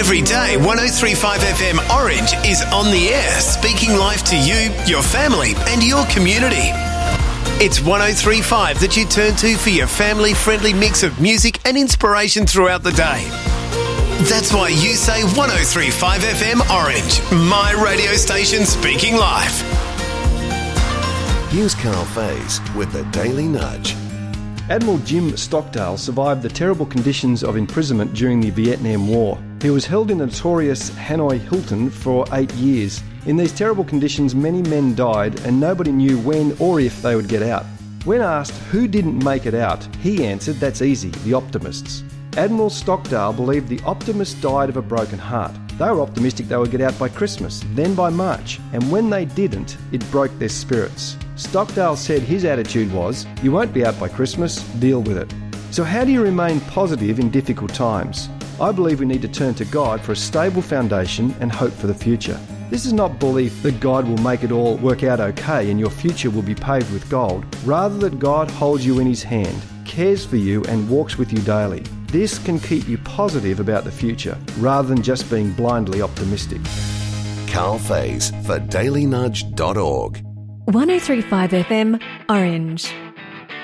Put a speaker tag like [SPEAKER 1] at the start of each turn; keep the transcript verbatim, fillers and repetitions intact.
[SPEAKER 1] Every day, one oh three point five F M Orange is on the air, speaking life to you, your family and your community. It's one oh three point five that you turn to for your family-friendly mix of music and inspiration throughout the day. That's why you say one oh three point five F M Orange, my radio station speaking life.
[SPEAKER 2] Here's Carl Faze with the Daily Nudge.
[SPEAKER 3] Admiral Jim Stockdale survived the terrible conditions of imprisonment during the Vietnam War. He was held in the notorious Hanoi Hilton for eight years. In these terrible conditions, many men died and nobody knew when or if they would get out. When asked who didn't make it out, he answered, "That's easy, the optimists." Admiral Stockdale believed the optimists died of a broken heart. They were optimistic they would get out by Christmas, then by March, and when they didn't, it broke their spirits. Stockdale said his attitude was, "You won't be out by Christmas, deal with it." So how do you remain positive in difficult times? I believe we need to turn to God for a stable foundation and hope for the future. This is not belief that God will make it all work out okay and your future will be paved with gold. Rather that God holds you in his hand, cares for you and walks with you daily. This can keep you positive about the future, rather than just being blindly optimistic.
[SPEAKER 2] Carl Faze for daily nudge dot org.
[SPEAKER 4] one oh three point five F M Orange.